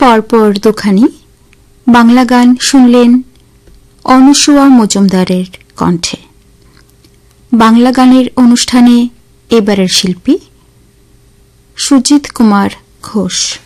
পরপর দুখানি বাংলা গান শুনলেন অনুসুয়া মজুমদারের কণ্ঠে। বাংলা গানের অনুষ্ঠানে এবারের শিল্পী সুজিত কুমার ঘোষ।